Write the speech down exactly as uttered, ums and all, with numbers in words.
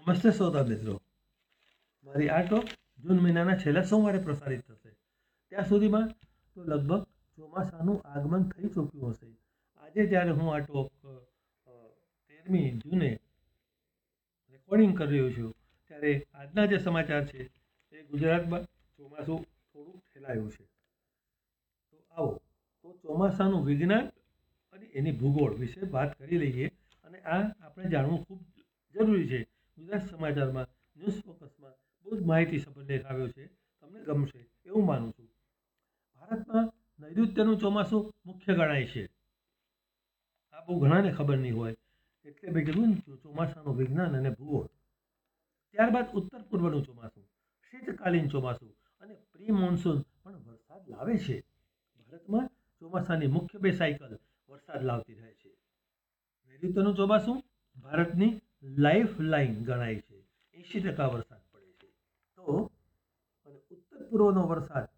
નમસ્તે શ્રોતા મિત્રો, મારી આ ટોક જૂન મહિનાના છેલ્લા સોમવારે પ્રસારિત થશે. ત્યાં સુધીમાં તો લગભગ ચોમાસાનું આગમન થઈ ચૂક્યું હશે. આજે જ્યારે હું આ ટોક તેરમી જૂને રેકોર્ડિંગ કરી રહ્યો છું ત્યારે આજના જે સમાચાર છે એ ગુજરાતમાં ચોમાસું થોડું ફેલાયું છે. તો આવો તો ચોમાસાનું વિજ્ઞાન અને એની ભૂગોળ વિશે વાત કરી લઈએ. અને આ આપણે જાણવું ખૂબ જરૂરી છે. ગુજરાત સમાચારમાં ન્યૂઝ ફોકસમાં બહુ જ માહિતી સભર લેખ આવ્યો છે, તમને ગમશે એવું માનું છું. ભારતમાં નૈઋત્યનું ચોમાસું મુખ્ય ગણાય છે. આ બહુ ઘણાને ખબર નહીં હોય, એટલે મેં કીધું ને ચોમાસાનું વિજ્ઞાન અને ભૂગોળ. ત્યારબાદ ઉત્તર પૂર્વનું ચોમાસું, શીતકાલીન ચોમાસું અને પ્રી મોન્સૂન પણ વરસાદ લાવે છે. ભારતમાં ચોમાસાની મુખ્ય બે સાયકલ વરસાદ લાવતી રહે છે. નૈઋત્યનું ચોમાસું ભારતની લાઈફ લાઈન ગણાય છે. એંશી ટકા વરસાદ પડે છે. તો અને ઉત્તર પૂર્વનો વરસાદ